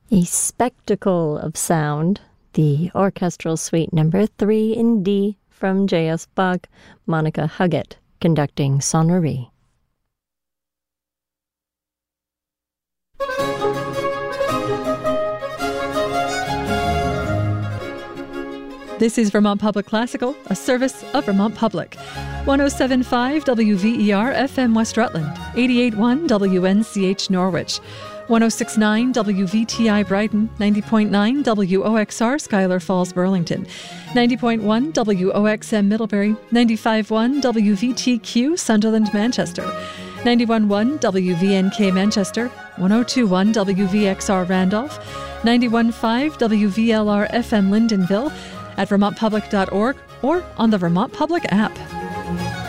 A spectacle of sound, the Orchestral Suite No. 3 in D from J.S. Bach, Monica Huggett conducting Sonnerie. This is Vermont Public Classical, a service of Vermont Public. 107.5 WVER FM West Rutland, 88.1 WNCH Norwich, 106.9 WVTI Brighton, 90.9 WOXR Schuyler Falls Burlington, 90.1 WOXM Middlebury, 95.1 WVTQ Sunderland Manchester, 91.1 WVNK Manchester, 102.1 WVXR Randolph, 91.5 WVLR FM Lyndonville, at vermontpublic.org or on the Vermont Public app.